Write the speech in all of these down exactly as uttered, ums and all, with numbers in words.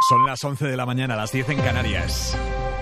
Son las once de la mañana, las diez en Canarias.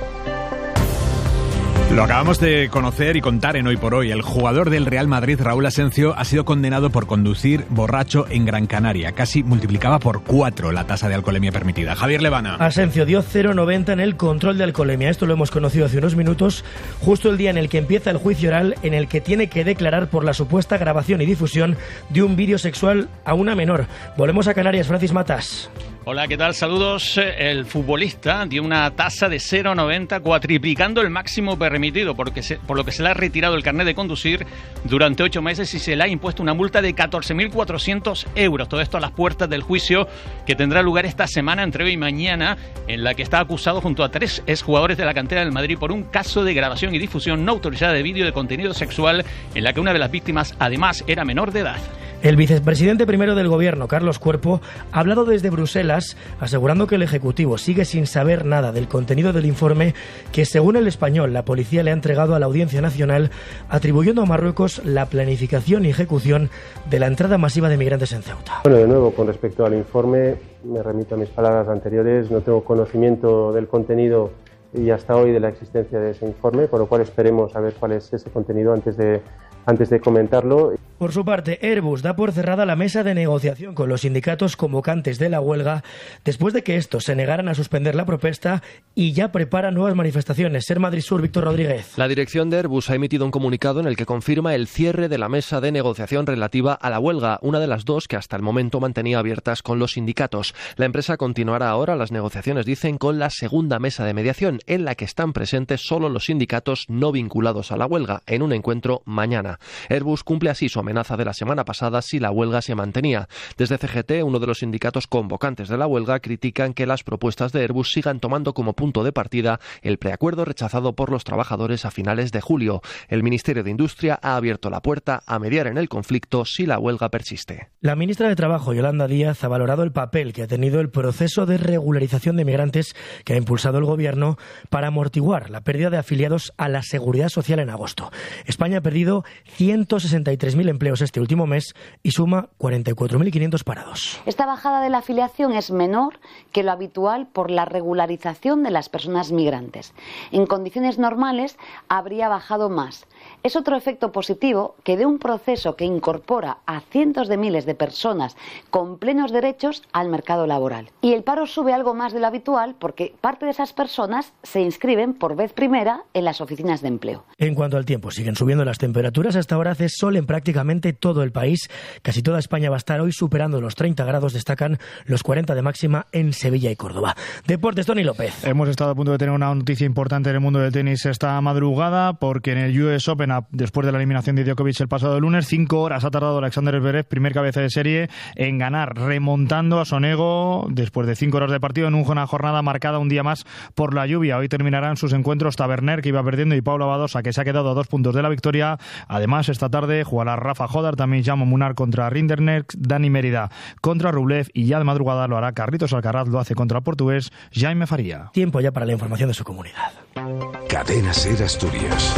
Lo acabamos de conocer y contar en Hoy por Hoy. El jugador del Real Madrid, Raúl Asencio, ha sido condenado por conducir borracho en Gran Canaria. Casi multiplicaba por cuatro la tasa de alcoholemia permitida. Javier Levana. Asencio dio cero coma noventa en el control de alcoholemia. Esto lo hemos conocido hace unos minutos, justo el día en el que empieza el juicio oral, en el que tiene que declarar por la supuesta grabación y difusión de un vídeo sexual a una menor. Volvemos a Canarias, Francis Matas. Hola, ¿qué tal? Saludos. El futbolista dio una tasa de cero coma noventa, cuatriplicando el máximo permitido, porque se, por lo que se le ha retirado el carnet de conducir durante ocho meses y se le ha impuesto una multa de catorce mil cuatrocientos euros. Todo esto a las puertas del juicio que tendrá lugar esta semana, entre hoy y mañana, en la que está acusado junto a tres exjugadores de la cantera del Madrid por un caso de grabación y difusión no autorizada de vídeo de contenido sexual, en la que una de las víctimas, además, era menor de edad. El vicepresidente primero del Gobierno, Carlos Cuerpo, ha hablado desde Bruselas, asegurando que el Ejecutivo sigue sin saber nada del contenido del informe que, según El Español, la policía le ha entregado a la Audiencia Nacional, atribuyendo a Marruecos la planificación y ejecución de la entrada masiva de migrantes en Ceuta. Bueno, de nuevo, con respecto al informe, me remito a mis palabras anteriores, no tengo conocimiento del contenido y hasta hoy de la existencia de ese informe, por lo cual esperemos a ver cuál es ese contenido antes de antes de comentarlo. Por su parte, Airbus da por cerrada la mesa de negociación con los sindicatos convocantes de la huelga después de que estos se negaran a suspender la protesta y ya prepara nuevas manifestaciones. Ser Madrid Sur, Víctor Rodríguez. La dirección de Airbus ha emitido un comunicado en el que confirma el cierre de la mesa de negociación relativa a la huelga, una de las dos que hasta el momento mantenía abiertas con los sindicatos. La empresa continuará ahora las negociaciones, dicen, con la segunda mesa de mediación, en la que están presentes solo los sindicatos no vinculados a la huelga, en un encuentro mañana. Airbus cumple así su amenaza de la semana pasada si la huelga se mantenía. Desde C G T, uno de los sindicatos convocantes de la huelga, critican que las propuestas de Airbus sigan tomando como punto de partida el preacuerdo rechazado por los trabajadores a finales de julio. El Ministerio de Industria ha abierto la puerta a mediar en el conflicto si la huelga persiste. La ministra de Trabajo, Yolanda Díaz, ha valorado el papel que ha tenido el proceso de regularización de migrantes que ha impulsado el Gobierno para amortiguar la pérdida de afiliados a la Seguridad Social en agosto. España ha perdido ciento sesenta y tres mil empleos este último mes y suma cuarenta y cuatro mil quinientos parados. Esta bajada de la afiliación es menor que lo habitual por la regularización de las personas migrantes. En condiciones normales habría bajado más. Es otro efecto positivo que de un proceso que incorpora a cientos de miles de personas con plenos derechos al mercado laboral. Y el paro sube algo más de lo habitual porque parte de esas personas se inscriben por vez primera en las oficinas de empleo. En cuanto al tiempo, siguen subiendo las temperaturas. Hasta ahora hace sol en prácticamente todo el país. Casi toda España va a estar hoy superando los treinta grados. Destacan los cuarenta de máxima en Sevilla y Córdoba. Deportes, Toni López. Hemos estado a punto de tener una noticia importante en el mundo del tenis esta madrugada, porque en el U S Open, después de la eliminación de Djokovic el pasado lunes, cinco horas ha tardado Alexander Zverev, primer cabeza de serie, en ganar, remontando a Sonego después de cinco horas de partido en una jornada marcada un día más por la lluvia. Hoy terminarán sus encuentros Taberner, que iba perdiendo, y Paula Badosa, que se ha quedado a dos puntos de la victoria. Además, esta tarde jugará Rafa Jodar, también Jaume Munar contra Rinderknecht, Dani Mérida contra Rublev, y ya de madrugada lo hará Carlitos Alcaraz, lo hace contra el portugués Jaime Faría. Tiempo ya para la información de su comunidad. Cadena SER Asturias.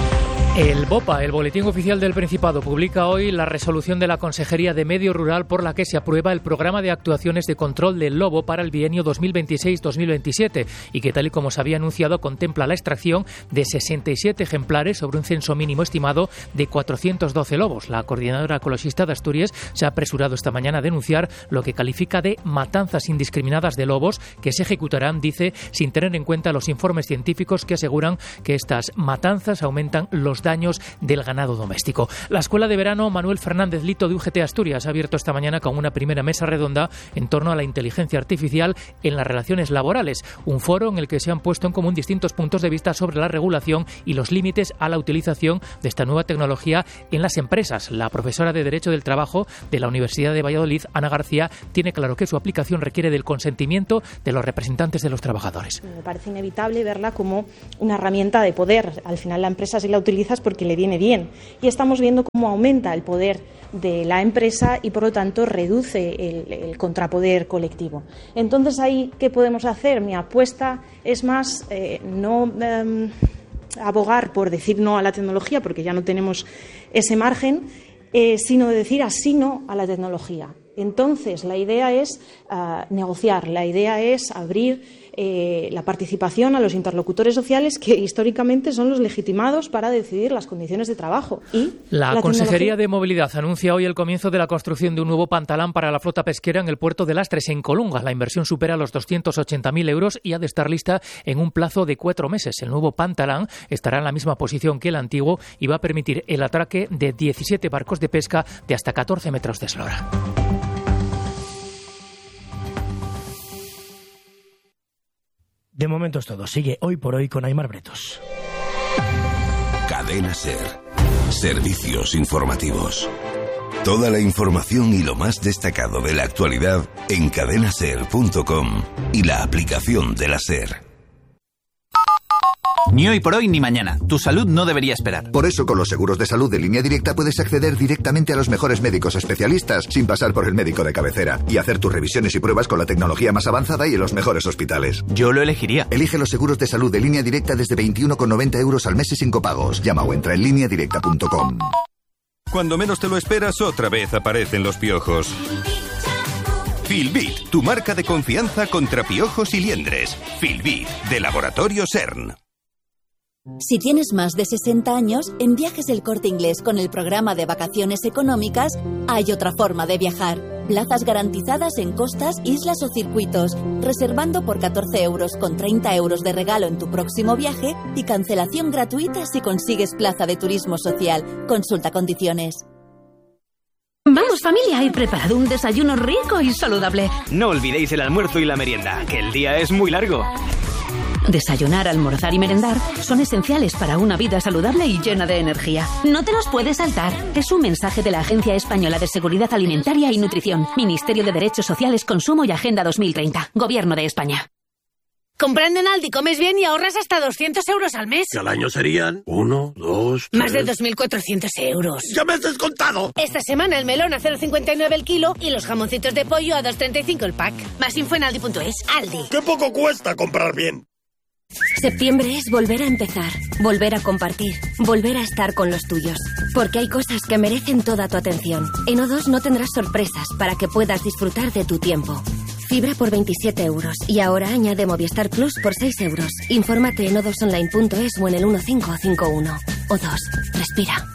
El BOPA, el Boletín Oficial del Principado, publica hoy la resolución de la Consejería de Medio Rural por la que se aprueba el programa de actuaciones de control del lobo para el bienio dos mil veintiséis dos mil veintisiete y que, tal y como se había anunciado, contempla la extracción de sesenta y siete ejemplares sobre un censo mínimo estimado de cuatrocientos doce lobos. La coordinadora ecologista de Asturias se ha apresurado esta mañana a denunciar lo que califica de matanzas indiscriminadas de lobos que se ejecutarán, dice, sin tener en cuenta los informes científicos que aseguran que estas matanzas aumentan los daños del ganado doméstico. La Escuela de Verano Manuel Fernández Lito de U G T Asturias ha abierto esta mañana con una primera mesa redonda en torno a la inteligencia artificial en las relaciones laborales, un foro en el que se han puesto en común distintos puntos de vista sobre la regulación y los límites a la utilización de esta nueva tecnología en las empresas. La profesora de Derecho del Trabajo de la Universidad de Valladolid, Ana García, tiene claro que su aplicación requiere del consentimiento de los representantes de los trabajadores. Me parece inevitable verla como una herramienta de poder. Al final la empresa sí la utiliza porque le viene bien, y estamos viendo cómo aumenta el poder de la empresa y por lo tanto reduce el, el contrapoder colectivo. Entonces, ahí, ¿qué podemos hacer? Mi apuesta es más eh, no eh, abogar por decir no a la tecnología, porque ya no tenemos ese margen, eh, sino de decir así no a la tecnología. entonces la idea es uh, negociar, la idea es abrir eh, la participación a los interlocutores sociales que históricamente son los legitimados para decidir las condiciones de trabajo. Y la, la Consejería tecnología... de Movilidad anuncia hoy el comienzo de la construcción de un nuevo pantalán para la flota pesquera en el puerto de Lastres, en Colunga. La inversión supera los doscientos ochenta mil euros y ha de estar lista en un plazo de cuatro meses. El nuevo pantalán estará en la misma posición que el antiguo y va a permitir el atraque de diecisiete barcos de pesca de hasta catorce metros de eslora. De momento es todo. Sigue Hoy por Hoy con Aimar Bretos. Cadena SER. Servicios informativos. Toda la información y lo más destacado de la actualidad en cadena ser punto com y la aplicación de la SER. Ni hoy por hoy ni mañana. Tu salud no debería esperar. Por eso, con los seguros de salud de Línea Directa puedes acceder directamente a los mejores médicos especialistas sin pasar por el médico de cabecera y hacer tus revisiones y pruebas con la tecnología más avanzada y en los mejores hospitales. Yo lo elegiría. Elige los seguros de salud de Línea Directa desde veintiuno con noventa euros al mes y sin copagos. Llama o entra en línea directa punto com. Cuando menos te lo esperas, otra vez aparecen los piojos. Filbit, tu marca de confianza contra piojos y liendres. Filbit, de Laboratorio CERN. Si tienes más de sesenta años, en Viajes El Corte Inglés con el programa de vacaciones económicas hay otra forma de viajar. Plazas garantizadas en costas, islas o circuitos, reservando por catorce euros con treinta euros de regalo en tu próximo viaje y cancelación gratuita si consigues plaza de turismo social. Consulta condiciones. Vamos, familia, he preparado un desayuno rico y saludable. No olvidéis el almuerzo y la merienda, que el día es muy largo. Desayunar, almorzar y merendar son esenciales para una vida saludable y llena de energía. No te los puedes saltar. Es un mensaje de la Agencia Española de Seguridad Alimentaria y Nutrición, Ministerio de Derechos Sociales, Consumo y Agenda dos mil treinta, Gobierno de España. Comprando en Aldi comes bien y ahorras hasta doscientos euros al mes. Que al año serían uno, dos, tres... Más de dos mil cuatrocientos euros. ¡Ya me has descontado! Esta semana el melón a cero coma cincuenta y nueve el kilo y los jamoncitos de pollo a dos coma treinta y cinco el pack. Más info en aldi punto es. Aldi. ¡Qué poco cuesta comprar bien! Septiembre es volver a empezar, volver a compartir, volver a estar con los tuyos. Porque hay cosas que merecen toda tu atención. En O dos no tendrás sorpresas para que puedas disfrutar de tu tiempo. Fibra por veintisiete euros y ahora añade Movistar Plus por seis euros. Infórmate en o dos online punto es o en el uno cinco cinco uno. O dos, respira.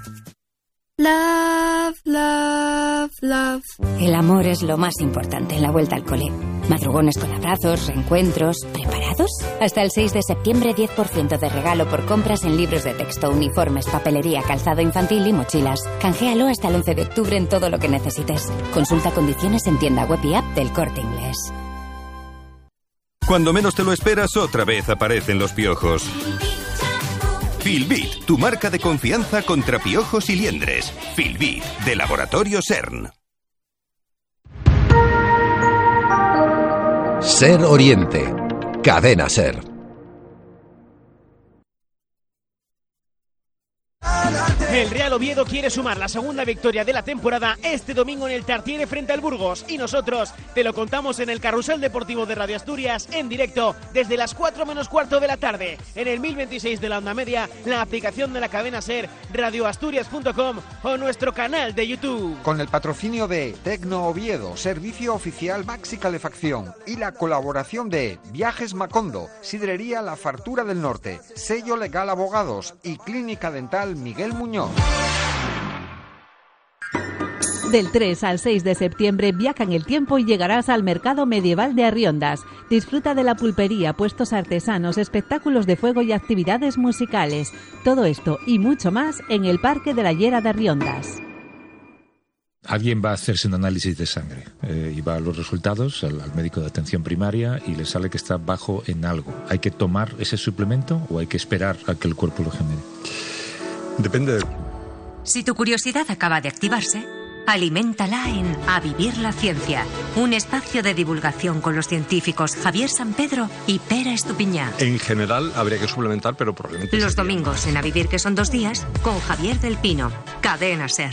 Love, love, love. El amor es lo más importante en la vuelta al cole. Madrugones con abrazos, reencuentros. ¿Preparados? Hasta el seis de septiembre, diez por ciento de regalo por compras en libros de texto, uniformes, papelería, calzado infantil y mochilas. Canjealo hasta el once de octubre en todo lo que necesites. Consulta condiciones en tienda web y app del Corte Inglés. Cuando menos te lo esperas, otra vez aparecen los piojos. Filbit, tu marca de confianza contra piojos y liendres. Filbit, de Laboratorio CERN. SER Oriente, Cadena SER. El Real Oviedo quiere sumar la segunda victoria de la temporada este domingo en el Tartiere frente al Burgos y nosotros te lo contamos en el Carrusel Deportivo de Radio Asturias en directo desde las cuatro menos cuarto de la tarde en el mil veintiséis de la onda media, la aplicación de la cadena SER, radio asturias punto com o nuestro canal de YouTube. Con el patrocinio de Tecno Oviedo, servicio oficial Maxi Calefacción y la colaboración de Viajes Macondo, Sidrería La Fartura del Norte, Sello Legal Abogados y Clínica Dental Miguel Muñoz. Del tres al seis de septiembre viaja en el tiempo y llegarás al Mercado Medieval de Arriondas. Disfruta de la pulpería, puestos artesanos, espectáculos de fuego y actividades musicales. Todo esto y mucho más en el Parque de la Llera de Arriondas. Alguien va a hacerse un análisis de sangre eh, y va a los resultados al, al médico de atención primaria y le sale que está bajo en algo. ¿Hay que tomar ese suplemento o hay que esperar a que el cuerpo lo genere? Depende de... Si tu curiosidad acaba de activarse, aliméntala en A Vivir la Ciencia, un espacio de divulgación con los científicos Javier Sampedro y Pera Estupiñá. En general habría que suplementar, pero probablemente... Los domingos en A Vivir, que son dos días, con Javier del Pino. Cadena SER.